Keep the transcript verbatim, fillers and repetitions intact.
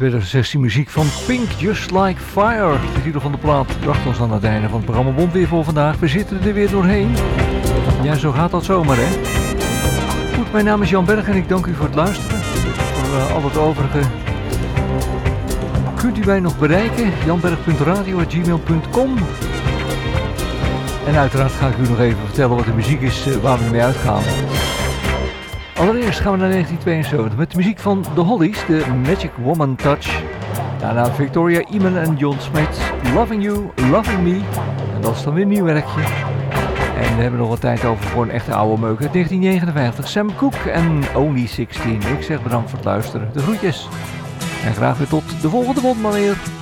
tweeduizend zestien muziek van Pink, Just Like Fire. De titel van de plaat bracht ons aan het einde van het programma Bond weer voor vandaag. We zitten er weer doorheen. Ja, zo gaat dat zomaar, hè. Goed, mijn naam is Jan Berg en ik dank u voor het luisteren. Voor uh, al het overige kunt u mij nog bereiken. janberg punt radio at gmail punt com. En uiteraard ga ik u nog even vertellen wat de muziek is uh, waar we mee uitgaan. Allereerst gaan we naar negentien tweeënzeventig met de muziek van The Hollies, de Magic Woman Touch. Daarna Victoria Eamon en John Smith, Loving You, Loving Me. En dat is dan weer een nieuw werkje. En we hebben nog wat tijd over voor een echte oude meuk uit negentien negenenvijftig. Sam Cooke en Only zestien. Ik zeg bedankt voor het luisteren. De groetjes. En graag weer tot de volgende Bond maar weer.